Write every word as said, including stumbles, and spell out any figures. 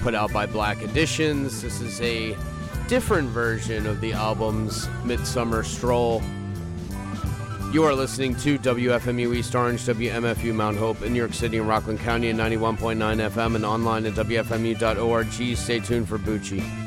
put out by Black Editions. This is a different version of the album's Midsummer Stroll. You are listening to W F M U East Orange, W M F U Mount Hope in New York City and Rockland County at ninety-one point nine F M and online at W F M U dot org. Stay tuned for Bucci.